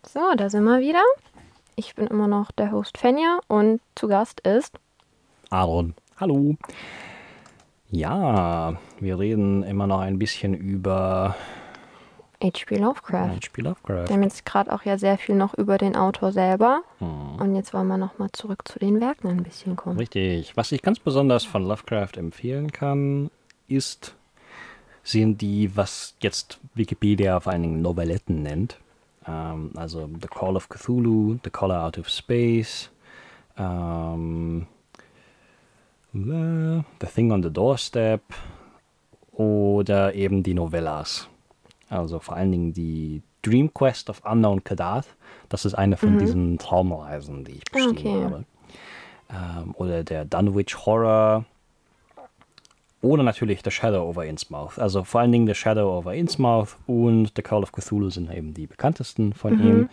So, da sind wir wieder. Ich bin immer noch der Host Fenja und zu Gast ist Aaron, hallo. Ja, wir reden immer noch ein bisschen über H.P. Lovecraft. H.P. Wir Lovecraft. haben jetzt gerade auch ja sehr viel noch über den Autor selber. Und jetzt wollen wir nochmal zurück zu den Werken ein bisschen kommen. Richtig. Was ich ganz besonders von Lovecraft empfehlen kann, sind die, was jetzt Wikipedia vor allen Dingen Novelletten nennt. Also The Call of Cthulhu, The Caller Out of Space, The Thing on the Doorstep oder eben die Novellas. Also vor allen Dingen die Dream Quest of Unknown Kadath. Das ist eine von diesen Traumreisen, die ich beschrieben habe. Oder der Dunwich Horror. Oder natürlich The Shadow over Innsmouth. Also vor allen Dingen The Shadow over Innsmouth und The Call of Cthulhu sind eben die bekanntesten von ihm.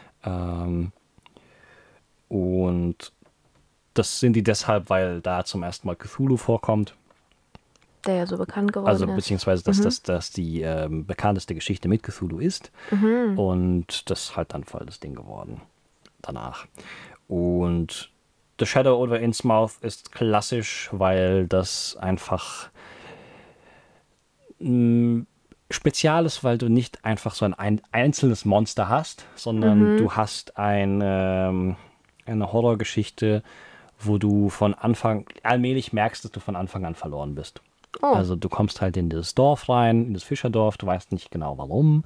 Und das sind die deshalb, weil da zum ersten Mal Cthulhu vorkommt. Der ja so bekannt geworden Also ist. beziehungsweise, dass das die bekannteste Geschichte mit Cthulhu ist. Und das ist halt dann voll das Ding geworden danach. Und The Shadow over Innsmouth ist klassisch, weil das einfach spezial ist, weil du nicht einfach so ein einzelnes Monster hast, sondern du hast eine Horrorgeschichte, wo du von Anfang, allmählich merkst, dass du von Anfang an verloren bist. Oh. Also du kommst halt in das Dorf rein, in das Fischerdorf, du weißt nicht genau warum,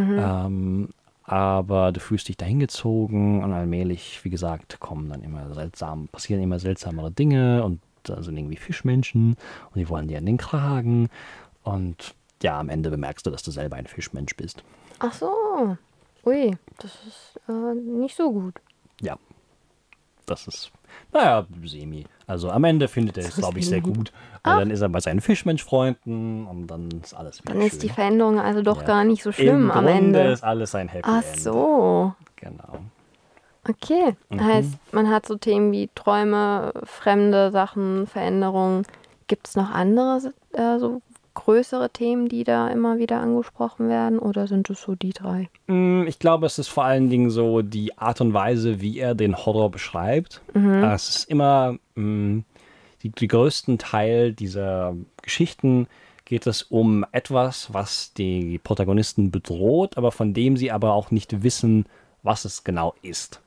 aber du fühlst dich dahin gezogen und allmählich, wie gesagt, passieren immer seltsamere Dinge und da sind irgendwie Fischmenschen und die wollen dir an den Kragen und ja, am Ende bemerkst du, dass du selber ein Fischmensch bist. Ach so. Ui, das ist nicht so gut. Ja, das ist, naja, semi. Also am Ende findet er es, So glaube ich, sehr semi. gut. Weil dann ist er bei seinen Fischmensch-Freunden und dann ist alles wieder Dann schön. ist die Veränderung also doch Ja. gar nicht so Im schlimm am Grunde Ende. ist alles ein Happy Ach End. so. Genau. Okay. Heißt, man hat so Themen wie Träume, fremde Sachen, Veränderungen. Gibt es noch andere so größere Themen, die da immer wieder angesprochen werden? Oder sind es so die drei? Ich glaube, es ist vor allen Dingen so die Art und Weise, wie er den Horror beschreibt. Es ist immer die größten Teil dieser Geschichten geht es um etwas, was die Protagonisten bedroht, aber von dem sie aber auch nicht wissen, was es genau ist.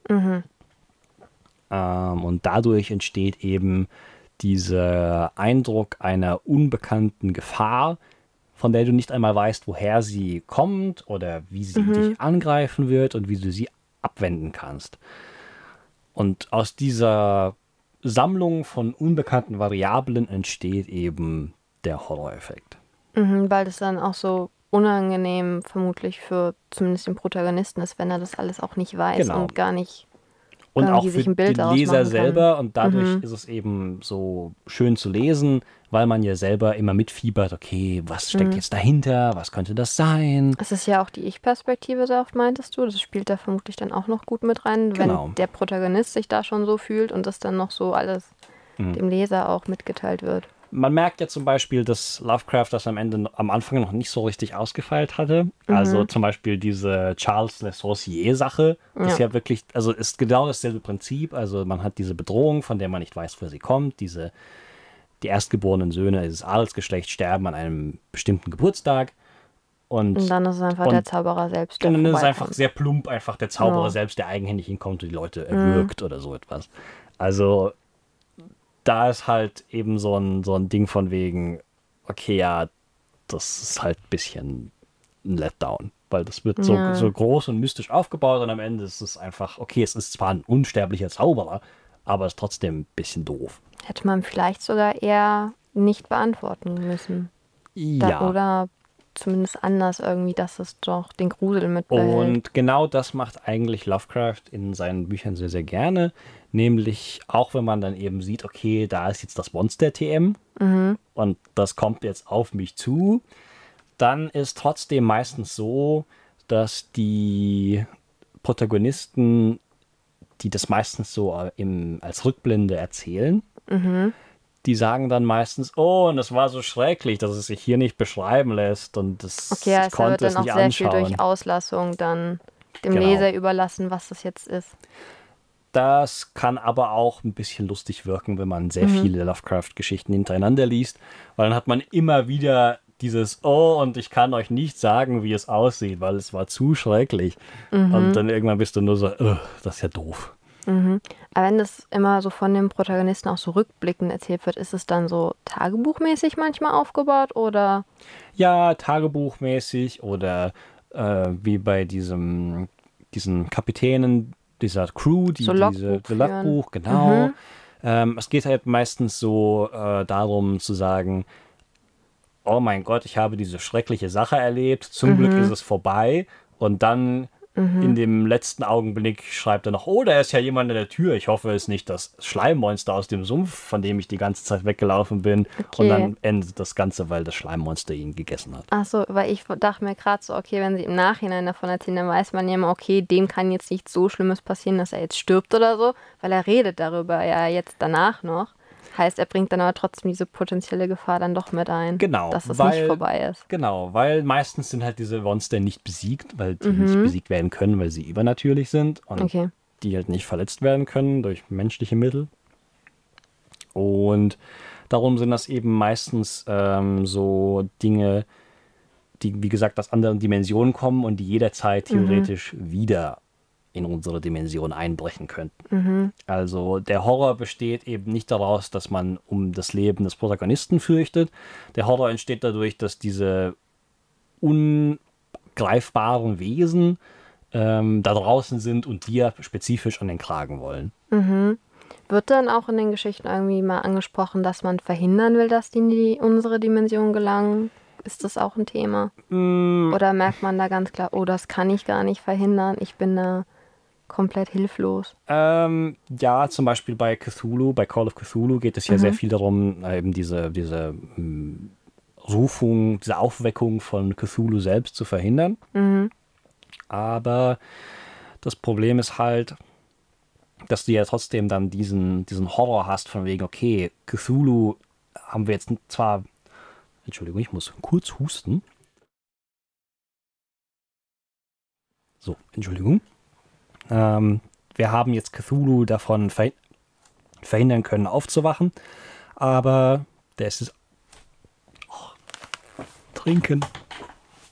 Und dadurch entsteht eben dieser Eindruck einer unbekannten Gefahr, von der du nicht einmal weißt, woher sie kommt oder wie sie dich angreifen wird und wie du sie abwenden kannst. Und aus dieser Sammlung von unbekannten Variablen entsteht eben der Horror-Effekt. Weil das dann auch so unangenehm vermutlich für zumindest den Protagonisten ist, wenn er das alles auch nicht weiß Genau. und gar nicht Und irgendwie auch für sich ein Bild den daraus Leser machen kann. selber. Und dadurch ist es eben so schön zu lesen, weil man ja selber immer mitfiebert, okay, was steckt jetzt dahinter? Was könnte das sein? Es ist ja auch die Ich-Perspektive, sehr oft meintest du. Das spielt da vermutlich dann auch noch gut mit rein, Genau. wenn der Protagonist sich da schon so fühlt und das dann noch so alles dem Leser auch mitgeteilt wird. Man merkt ja zum Beispiel, dass Lovecraft das am Anfang noch nicht so richtig ausgefeilt hatte. Also zum Beispiel diese Charles Le Sorcier-Sache. Das ist ja wirklich, also ist genau dasselbe Prinzip. Also man hat diese Bedrohung, von der man nicht weiß, woher sie kommt. Die erstgeborenen Söhne dieses Adelsgeschlechts sterben an einem bestimmten Geburtstag. Und dann ist es einfach der Zauberer selbst, der Und dann ist es einfach vorbeikommt. sehr plump, einfach der Zauberer Ja. selbst, der eigenhändig hinkommt und die Leute erwürgt oder so etwas. Also da ist halt eben so ein Ding von wegen, okay, ja, das ist halt ein bisschen ein Letdown. Weil das wird so groß und mystisch aufgebaut und am Ende ist es einfach, okay, es ist zwar ein unsterblicher Zauberer, aber es ist trotzdem ein bisschen doof. Hätte man vielleicht sogar eher nicht beantworten müssen. Ja. Oder zumindest anders irgendwie, dass es doch den Grusel mitbehält. Und genau das macht eigentlich Lovecraft in seinen Büchern sehr, sehr gerne. Nämlich auch wenn man dann eben sieht, okay, da ist jetzt das Monster-TM und das kommt jetzt auf mich zu, dann ist trotzdem meistens so, dass die Protagonisten, die das meistens so als Rückblende erzählen, die sagen dann meistens, oh, und das war so schrecklich, dass es sich hier nicht beschreiben lässt und das Okay, ich also da wird konnte dann es auch nicht sehr viel anschauen. durch Auslassung dann dem Genau. Leser überlassen, was das jetzt ist. Das kann aber auch ein bisschen lustig wirken, wenn man sehr viele Lovecraft-Geschichten hintereinander liest, weil dann hat man immer wieder dieses Oh, und ich kann euch nicht sagen, wie es aussieht, weil es war zu schrecklich. Und dann irgendwann bist du nur so, das ist ja doof. Aber wenn das immer so von dem Protagonisten auch so rückblickend erzählt wird, ist es dann so tagebuchmäßig manchmal aufgebaut oder? Ja, tagebuchmäßig oder wie bei diesen Kapitänen dieser Crew, So diese Logbuch führen. Logbuch, genau. Es geht halt meistens so darum zu sagen, oh mein Gott, ich habe diese schreckliche Sache erlebt, zum Glück ist es vorbei. Und dann in dem letzten Augenblick schreibt er noch, oh, da ist ja jemand an der Tür. Ich hoffe, es ist nicht das Schleimmonster aus dem Sumpf, von dem ich die ganze Zeit weggelaufen bin. Okay. Und dann endet das Ganze, weil das Schleimmonster ihn gegessen hat. Ach so, weil ich dachte mir gerade so, okay, wenn sie im Nachhinein davon erzählen, dann weiß man ja immer, okay, dem kann jetzt nichts so Schlimmes passieren, dass er jetzt stirbt oder so, weil er redet darüber ja jetzt danach noch. Heißt, er bringt dann aber trotzdem diese potenzielle Gefahr dann doch mit ein, Genau, dass es nicht vorbei ist. Genau, weil meistens sind halt diese Monster nicht besiegt, weil die nicht besiegt werden können, weil sie übernatürlich sind und Okay. die halt nicht verletzt werden können durch menschliche Mittel. Und darum sind das eben meistens so Dinge, die, wie gesagt, aus anderen Dimensionen kommen und die jederzeit theoretisch wieder in unsere Dimension einbrechen könnten. Also der Horror besteht eben nicht daraus, dass man um das Leben des Protagonisten fürchtet. Der Horror entsteht dadurch, dass diese ungreifbaren Wesen da draußen sind und dir spezifisch an den Kragen wollen. Wird dann auch in den Geschichten irgendwie mal angesprochen, dass man verhindern will, dass die in unsere Dimension gelangen? Ist das auch ein Thema? Oder merkt man da ganz klar, oh, das kann ich gar nicht verhindern, ich bin da komplett hilflos? Ja, zum Beispiel bei Cthulhu, bei Call of Cthulhu geht es ja sehr viel darum, eben diese Rufung, diese Aufweckung von Cthulhu selbst zu verhindern. Aber das Problem ist halt, dass du ja trotzdem dann diesen Horror hast von wegen, okay, Cthulhu haben wir jetzt zwar, Entschuldigung, ich muss kurz husten. So, Entschuldigung. Wir haben jetzt Cthulhu davon verhindern können, aufzuwachen, aber der ist trinken.